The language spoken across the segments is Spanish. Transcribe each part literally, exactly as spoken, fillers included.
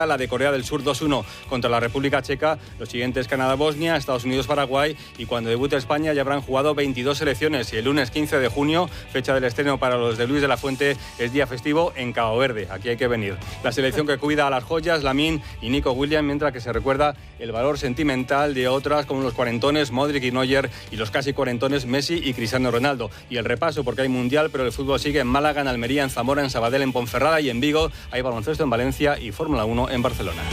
La de Corea del Sur dos uno contra la República Checa, los siguientes Canadá-Bosnia, Estados Unidos-Paraguay, y cuando debute España ya habrán jugado veintidós selecciones y el lunes quince de junio, fecha del estreno para los de Luis de la Fuente, es día festivo en Cabo Verde. Aquí hay que venir. La selección que cuida a las joyas, Lamine y Nico Williams, mientras que se recuerda el valor sentimental de otras como los cuarentones Modric y Neuer y los casi cuarentones Messi y Cristiano Ronaldo. Y el repaso, porque hay Mundial, pero el fútbol sigue en Málaga, en Almería, en Zamora, en Sabadell, en Ponferrada y en Vigo. Hay baloncesto en Valencia y Fórmula uno en Barcelona.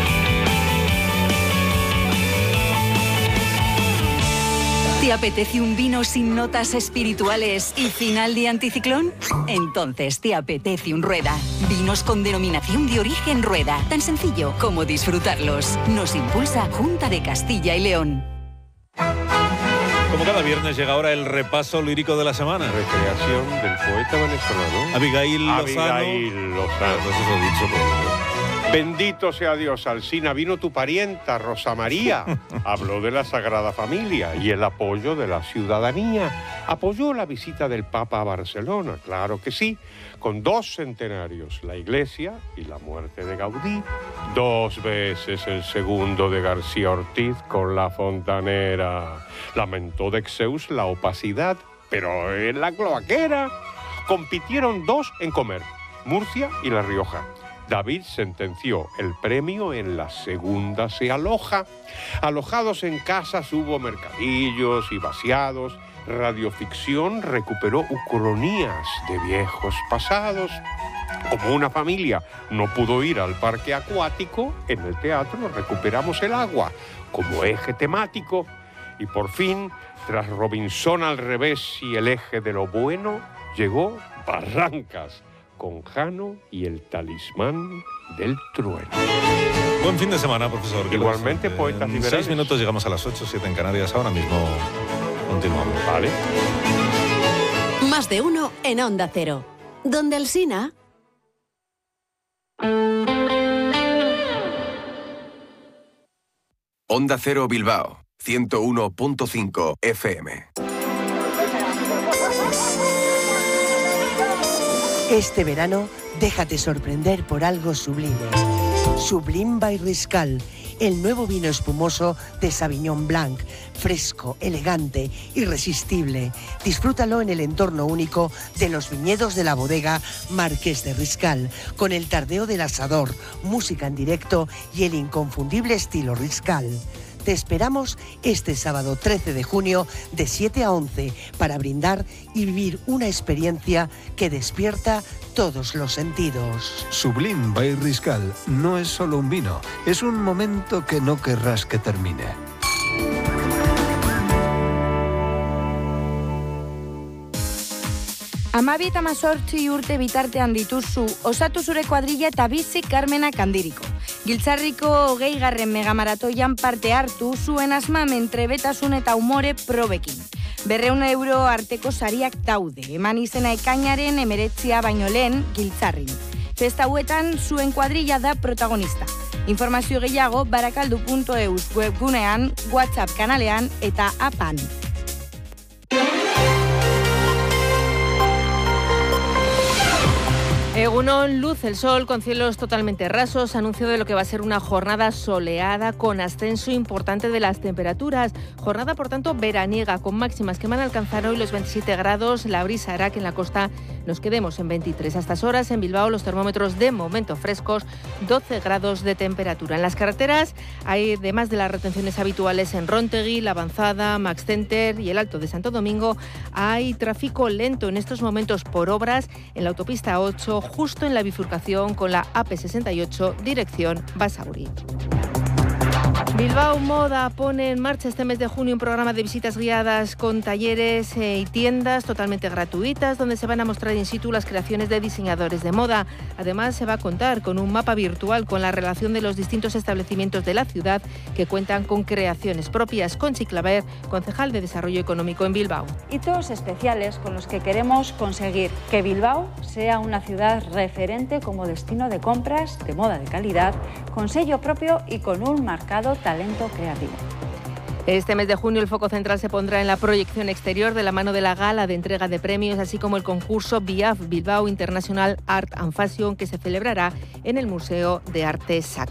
¿Te apetece un vino sin notas espirituales y final de anticiclón? Entonces te apetece un Rueda. Vinos con denominación de origen Rueda. Tan sencillo como disfrutarlos. Nos impulsa Junta de Castilla y León. Como cada viernes llega ahora el repaso lírico de la semana. Recreación del poeta venezolano Abigail Lozano. Abigail Lozano. Pues eso he dicho, pues. Bendito sea Dios, Alsina, vino tu parienta, Rosa María. Habló de la Sagrada Familia y el apoyo de la ciudadanía. Apoyó la visita del Papa a Barcelona, claro que sí, con dos centenarios, la Iglesia y la muerte de Gaudí. Dos veces el segundo de García Ortiz con la fontanera. Lamentó de Exeus la opacidad, pero en la cloaquera compitieron dos en comer, Murcia y La Rioja. David sentenció el premio en la segunda se aloja. Alojados en casas hubo mercadillos y vaciados. Radioficción recuperó ucronías de viejos pasados. Como una familia no pudo ir al parque acuático, en el teatro recuperamos el agua como eje temático. Y por fin, tras Robinson al revés y el eje de lo bueno, llegó Barrancas, con Jano y el talismán del trueno. Buen fin de semana, profesor. Igualmente, poetas liberales. En seis minutos llegamos a las ocho, siete en Canarias. Ahora mismo continuamos. Vale. Más de uno en Onda Cero. Donde Alsina. Onda Cero Bilbao, ciento uno punto cinco F M. Este verano, déjate sorprender por algo sublime. Sublime by Riscal, el nuevo vino espumoso de Sauvignon Blanc, fresco, elegante, irresistible. Disfrútalo en el entorno único de los viñedos de la bodega Marqués de Riscal, con el tardeo del asador, música en directo y el inconfundible estilo Riscal. Te esperamos este sábado trece de junio de siete a once para brindar y vivir una experiencia que despierta todos los sentidos. Sublime by Riscal no es solo un vino, es un momento que no querrás que termine. Amabi eta mazortzi urte bitartean dituzu, osatu zure kuadrilla eta bizi Carmenak handiriko. Giltzarriko hogeigarren megamaratoian parte hartu zuen asmamen trebetasun eta umore probekin. Berreun euro arteko sariak daude, eman izena ekainaren emeretzia baino lehen Giltzarrin. Festa hauetan zuen kuadrilla da protagonista. Informazio gehiago barakaldu puntu eus webgunean, WhatsApp kanalean eta apan. Egunon, luz el sol con cielos totalmente rasos, anuncio de lo que va a ser una jornada soleada con ascenso importante de las temperaturas. Jornada, por tanto, veraniega, con máximas que van a alcanzar hoy los veintisiete grados. La brisa hará que en la costa nos quedemos en veintitrés. A estas horas en Bilbao los termómetros de momento frescos, doce grados de temperatura. En las carreteras hay, además de las retenciones habituales en Rontegui, La Avanzada, Max Center y el Alto de Santo Domingo, hay tráfico lento en estos momentos por obras en la autopista ocho, justo en la bifurcación con la A P sesenta y ocho, dirección Basauri. Bilbao Moda pone en marcha este mes de junio un programa de visitas guiadas con talleres eh, y tiendas totalmente gratuitas donde se van a mostrar in situ las creaciones de diseñadores de moda. Además, se va a contar con un mapa virtual con la relación de los distintos establecimientos de la ciudad que cuentan con creaciones propias. Conchi Claver, concejal de Desarrollo Económico en Bilbao. Hitos especiales con los que queremos conseguir que Bilbao sea una ciudad referente como destino de compras de moda de calidad, con sello propio y con un marcado talento creativo. Este mes de junio el foco central se pondrá en la proyección exterior de la mano de la gala de entrega de premios, así como el concurso B I A F, Bilbao International Art and Fashion, que se celebrará en el Museo de Arte Sacro.